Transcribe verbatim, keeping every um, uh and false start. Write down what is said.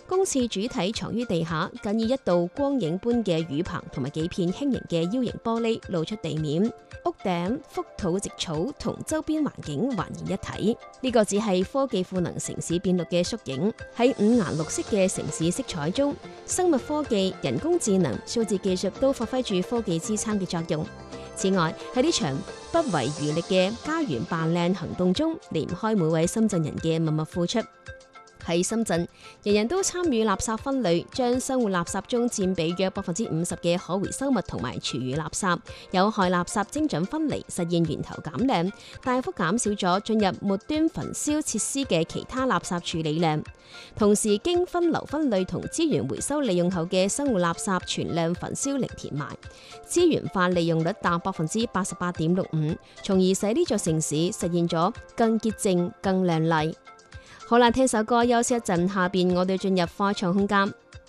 公廁主體藏於地下，僅以一道光影般嘅雨棚同埋幾片輕盈嘅 U 型玻璃露出地面，屋頂、覆土植草同周邊環境還原一體。呢個只係科技賦能城市變綠嘅縮影。喺五顏六色嘅城市色彩中，生物科技、人工智能、數字技術都發揮住科技支撐嘅作用。此外，喺呢場不遺餘力嘅家園扮靚行動中，離唔開每位深圳人嘅默默付出。喺深圳，人人都參與垃圾分類，將生活垃圾中佔比約百分之五十嘅可回收物同埋廚餘垃圾、有害垃圾精準分離，實現源頭減量，大幅減少咗進入末端焚燒設施嘅其他垃圾處理量。同時，經分流分類同資源回收利用後嘅生活垃圾全量焚燒零填埋，資源化利用率達百分之八十八點六五，從而使呢座城市實現咗更潔淨、更亮麗。好啦，聽首歌休息一陣，下邊我哋進入科創空間。